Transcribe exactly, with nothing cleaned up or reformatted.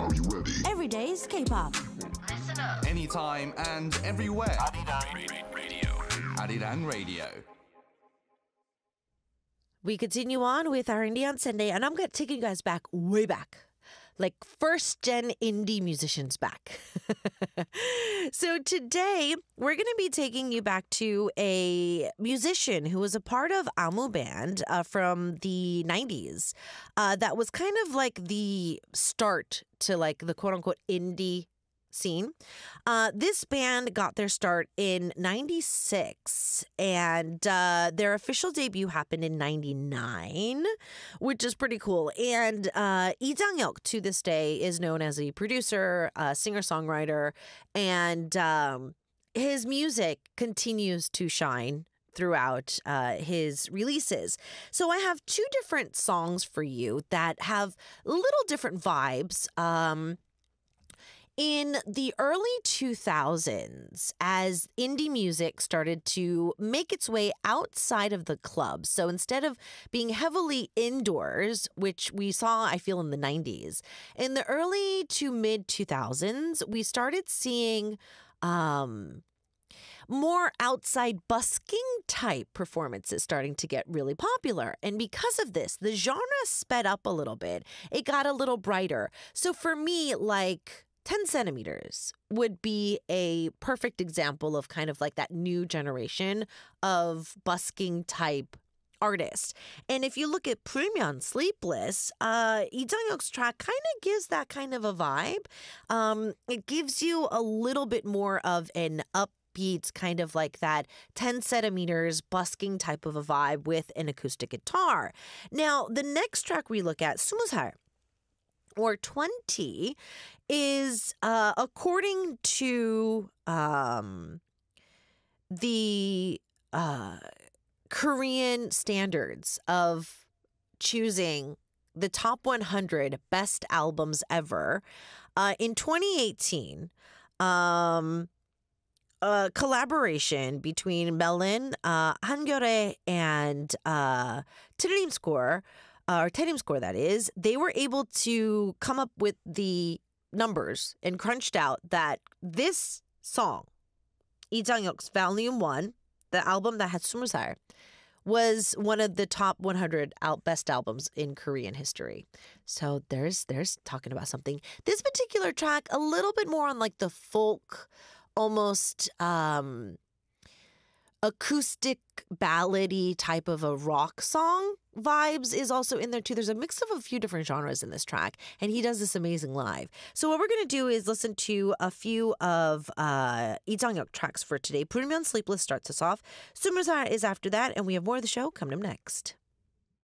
Are you ready? Every day's K-pop. Listen up. Anytime and everywhere. Arirang Radio. Arirang Radio. We continue on with our Indie on Sunday, and I'm going to take you guys back, way back. Like first-gen indie musicians back. So today, we're going to be taking you back to a musician who was a part of Amu Band uh, from the nineties. Uh, that was kind of like the start to like the quote-unquote indie scene. Uh, this band got their start in ninety-six, and uh, their official debut happened in ninety-nine, which is pretty cool. And uh, Lee Jang-hyuk, to this day, is known as a producer, a singer-songwriter, and um, his music continues to shine throughout uh, his releases. So I have two different songs for you that have little different vibes. Um, In the early two thousands, as indie music started to make its way outside of the clubs, so instead of being heavily indoors, which we saw, I feel, in the nineties, in the early to mid two thousands, we started seeing um, more outside busking type performances starting to get really popular. And because of this, the genre sped up a little bit. It got a little brighter. So for me, like, ten centimeters would be a perfect example of kind of like that new generation of busking type artist. And if you look at Premion Sleepless, uh, Lee Jang-hyuk's track kind of gives that kind of a vibe. Um, it gives you a little bit more of an upbeat, kind of like that ten centimeters busking type of a vibe with an acoustic guitar. Now, the next track we look at, 스무 살, or twenty, is uh, according to um, the uh, Korean standards of choosing the top one hundred best albums ever. Uh, in twenty eighteen, um, a collaboration between Melon, uh, Hangyeore, and uh, Trim Score, uh, or Terim Score, that is, they were able to come up with the numbers and crunched out that this song, Lee Jang-hyuk's Volume one, the album that had 스무 살, was one of the top one hundred out best albums in Korean history. So there's there's talking about something. This particular track, a little bit more on like the folk, almost um, acoustic ballady type of a rock song vibes is also in there too. There's a mix of a few different genres in this track, and he does this amazing live. So what we're going to do is listen to a few of uh, Lee Jang-hyuk tracks for today. Premion Sleepless starts us off. 스무 살 is after that, and we have more of the show coming up next.